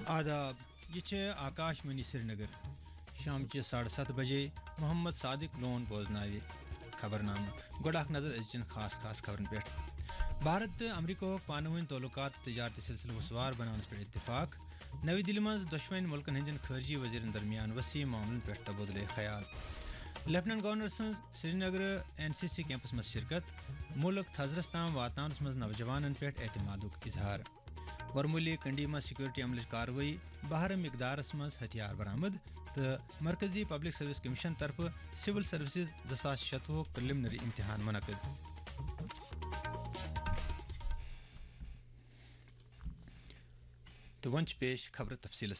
आदाब ये आकाशवाणी श्रीनगर शाम 7:30 बजे मोहम्मद सादिक लोन बोजनाय खबरनामा गोड़ नजर अजचन खास खास खबरन पे भारत तो अमरीका पानवन तल्लुकात तजारती सिलसिल वसवार बनाने पे इत्तेफाक नवी दिल्ली में दोशवन मुल्कन हंदन खारजी वजीरन दरमियान वसी मामलन पे तबादले ख्याल लेफ्टिनेंट गवर्नर सज श्रीनगर NCC कैंपस में शिरकत मुल्क थजरस ताम वातानस मज नौजवान पे एतमादुक इजहार वरमुली कंडी में सिक्योरिटी अमल कार्रवाई बहर मिकदारस मज हथियार बरामद तो मरकजी पब्लिक सर्विस कमीशन तरफ सिविल सर्विसेज 2016 प्रिलिमिनरी इम्तिहान मुनक़िद तो वंच पेश खबर तफसील